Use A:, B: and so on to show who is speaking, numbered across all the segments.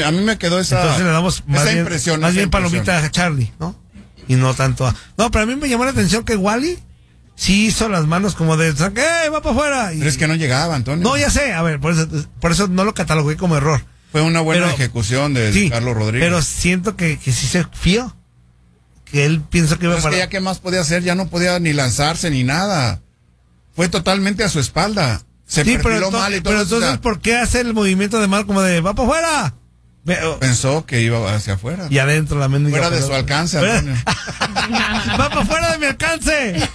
A: a mí me quedó esa,
B: entonces le damos
A: impresión.
B: Más bien palomita a Charlie, ¿no? Y no tanto a... No, pero a mí me llamó la atención que Wally sí hizo las manos como de... ¡Eh, va para afuera!
A: Pero es que no llegaba, Antonio.
B: No, ya sé, a ver, por eso no lo catalogué como error.
A: Fue una buena ejecución de Carlos Rodríguez.
B: Pero siento que sí se fió. Que él piensa que iba a parar.
A: Es que ya qué más podía hacer, ya no podía ni lanzarse ni nada. Fue totalmente a su espalda. Se perfiló mal y todo.
B: Pero entonces, ¿por qué hace el movimiento de mal como de va para afuera?
A: Pensó que iba hacia afuera.
B: Y adentro la mendiga.
A: Fuera de su alcance, Antonio.
B: Va para afuera de mi alcance.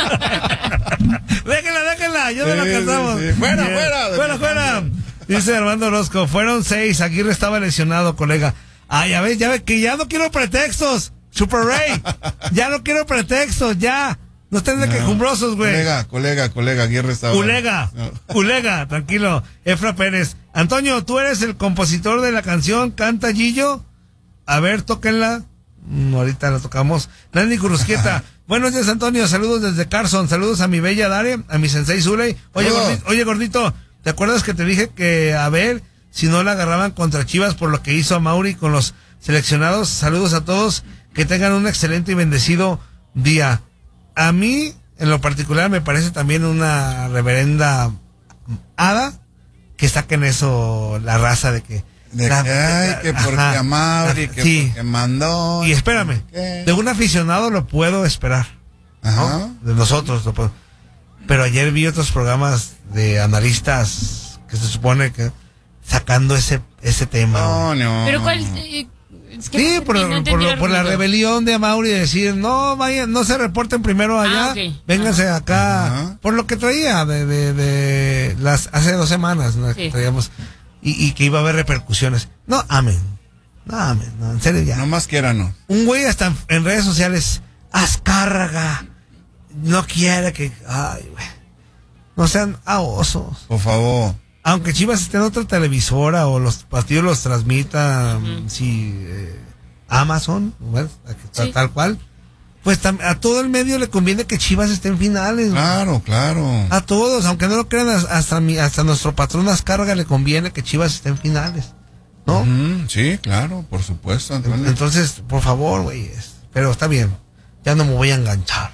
B: Déjenla, ya no la alcanzamos.
A: Sí. Fuera.
B: Dice Armando Orozco, fueron 6, Aguirre estaba lesionado, colega. Ah, ya ves, que ya no quiero pretextos. Super Ray, ya no quiero pretextos, ya. No estén de quejumbrosos, güey.
A: Colega, Aguirre estaba...
B: Colega, tranquilo. Efra Pérez. Antonio, ¿tú eres el compositor de la canción Canta Gillo? A ver, tóquenla. Ahorita la tocamos. Nani Curusquieta. Buenos días, Antonio. Saludos desde Carson. Saludos a mi bella Dare, a mi sensei Zuley. Oye, gordito, ¿te acuerdas que te dije que a ver si no la agarraban contra Chivas por lo que hizo a Mauri con los seleccionados? Saludos a todos. Que tengan un excelente y bendecido día. A mí, en lo particular, me parece también una reverenda hada que saquen eso, la raza de que...
A: que porque a Mauri, que
B: sí.
A: porque mandó...
B: Y espérame, de un aficionado lo puedo esperar, ¿no? De nosotros lo puedo. Pero ayer vi otros programas de analistas que se supone que sacando ese tema.
A: No.
C: Pero ¿cuál...?
B: Es que sí, por la rebelión de Amauri de decir, no vayan, no se reporten primero allá, vénganse acá, por lo que traía de las hace 2 semanas, ¿no? Que traíamos, y que iba a haber repercusiones. No, amén, en serio ya.
A: No más quieranos.
B: Un güey hasta en redes sociales, Azcárraga, no quiere que, ay, güey, no sean osos.
A: Por favor.
B: Aunque Chivas esté en otra televisora o los partidos los transmitan, Amazon, bueno, tal cual, pues a todo el medio le conviene que Chivas esté en finales.
A: Claro.
B: A todos, aunque no lo crean, hasta nuestro patrón Azcárraga le conviene que Chivas esté en finales, ¿no?
A: Sí, claro, por supuesto. Antonio.
B: Entonces, por favor, güey, pero está bien, ya no me voy a enganchar.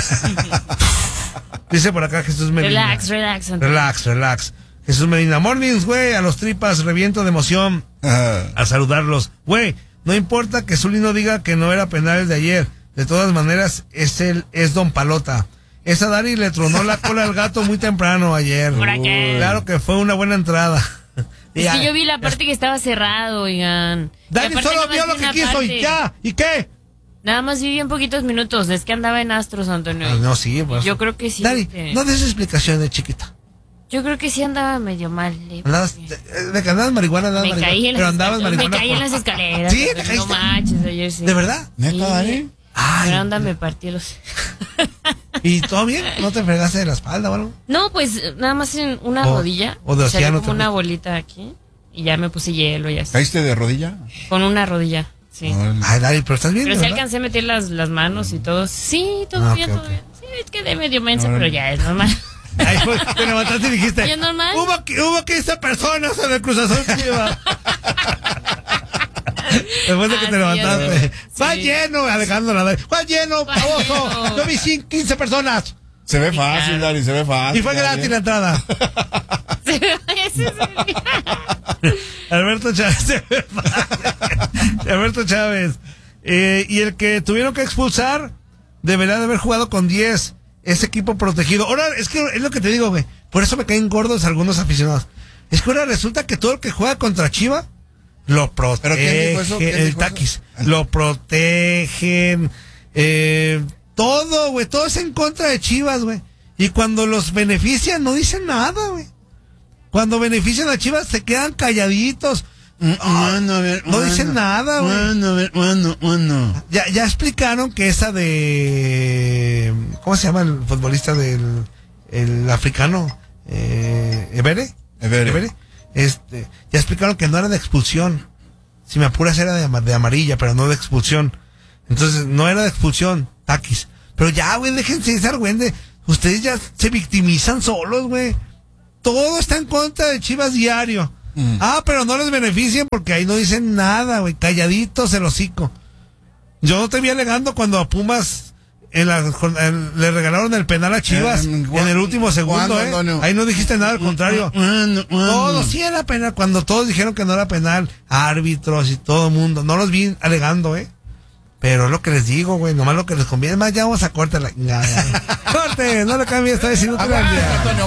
B: Dice por acá Jesús Medina. Relax. Jesús Medina, mornings, güey, a los tripas, reviento de emoción a saludarlos. Güey, no importa que Zuli no diga que no era penal el de ayer, de todas maneras es Don Palota. Esa Dari le tronó la cola al gato muy temprano ayer. Claro que fue una buena entrada.
C: Es que yo vi la parte que estaba cerrado, oigan.
B: Dari solo vio lo que quiso y ya, ¿y qué?
C: Nada más viví en poquitos minutos, es que andaba en Astros, Antonio.
B: No, sí, pues.
C: Yo creo que sí.
B: Dari, no des explicaciones, chiquita.
C: Yo creo que sí andaba medio mal.
B: ¿Andabas marihuana?
C: Pero andabas marihuana. Me caí en las escaleras.
B: ¿Sí?
C: No manches, ayer sí.
B: ¿De verdad?
A: ¿Neta, Dari?
C: Pero anda, me partí los...
B: ¿Y todo bien? ¿No te fregaste de la espalda o algo?
C: No, pues nada más en una rodilla.
B: O de océano.
C: Como una bolita aquí. Y ya me puse hielo y así.
A: ¿Caíste de rodilla?
C: Con una rodilla, sí.
B: Ay, Dari, pero estás bien,
C: pero sí
B: ¿verdad?
C: alcancé a meter las manos y todo. Sí, todo bien. Sí, es que de medio menso, pero ya es normal.
B: Ahí fue, te levantaste y dijiste,
C: ¿ya es normal?
B: Hubo 15 personas en el Cruz Azul Chivas. Después de que te levantaste. Va lleno, Alejandro. Va lleno, baboso. Yo vi 15 personas.
A: Se ve fácil, Dari, se ve fácil.
B: Y fue gratis la entrada. Alberto Chávez. Alberto Chávez. Y el que tuvieron que expulsar debería de haber jugado con 10. Ese equipo protegido. Ahora, es que es lo que te digo, güey. Por eso me caen gordos algunos aficionados. Es que ahora resulta que todo el que juega contra Chiva lo protege.
A: ¿Pero quién dijo eso?
B: El Taquis. Lo protegen. Todo, güey. Todo es en contra de Chivas, güey. Y cuando los benefician, no dicen nada, güey. Cuando benefician a Chivas, se quedan calladitos. No dicen nada, güey.
A: Bueno.
B: Ya explicaron que esa de... ¿Cómo se llama el futbolista el africano? Evere. Ya explicaron que no era de expulsión. Si me apuras era de amarilla, pero no de expulsión. Entonces, no era de expulsión, Taquis. Pero ya, güey, déjense de argüende. Ustedes ya se victimizan solos, güey. Todo está en contra de Chivas diario. Pero no les benefician porque ahí no dicen nada, güey. Calladitos el hocico. Yo no te vi alegando cuando a Pumas le regalaron el penal a Chivas en el último segundo, Ahí no dijiste nada, al contrario. Todo sí era penal. Cuando todos dijeron que no era penal, árbitros y todo el mundo, no los vi alegando, Pero es lo que les digo, güey, nomás lo que les conviene. Más, ya vamos a corte. Corte, no le cambies, está diciendo.